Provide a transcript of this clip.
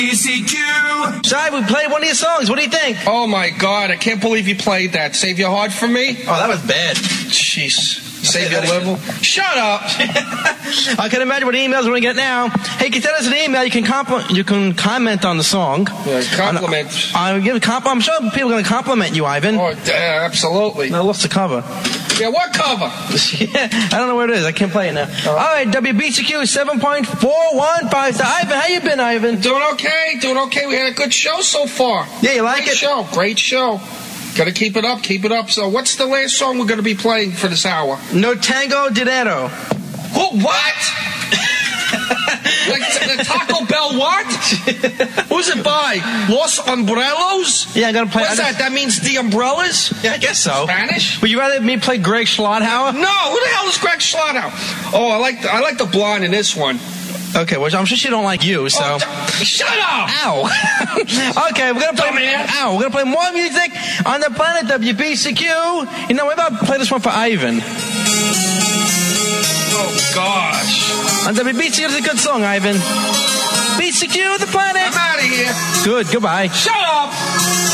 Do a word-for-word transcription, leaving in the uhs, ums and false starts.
B C Q. Shai, we played one of your songs. What do you think? Oh, my God. I can't believe you played that. Save Your Heart for Me? Oh, that was bad. Jeez. Save Your Liver? Shut up. I can imagine what emails we're going to get now. Hey, you can send us an email. You can compl- you can comment on the song. Yeah, compliment. I give a comp- I'm sure people are going to compliment you, Ivan. Oh, uh, absolutely. I lost the cover. Yeah, what cover? Yeah, I don't know where it is. I can't play it now. All right, W B C Q seven point four one five. So, Ivan, how you been, Ivan? Doing okay. Doing okay. We had a good show so far. Yeah, you like Great it? show. Great show. Got to keep it up. Keep it up. So, what's the last song we're going to be playing for this hour? No Tango Dinero. Who, what? Like the Taco Bell what? Who's it by? Los Umbrellos? Yeah, I got to play. What's that? That means the umbrellas? Yeah, I guess so. Spanish? Would you rather me play Greg Schlotthauer? No, who the hell is Greg Schlotthauer? Oh, I like the, I like the blonde in this one. Okay, well, I'm sure she don't like you, so. Oh, d- shut up! Ow! Okay, we're gonna play. Dumbass. Ow! We're gonna play more music on the planet W B C Q. You know, maybe I'll play this one for Ivan. Oh gosh! On W B C Q, it's a good song, Ivan. B C Q, the planet. I'm out of here. Good. Goodbye. Shut up!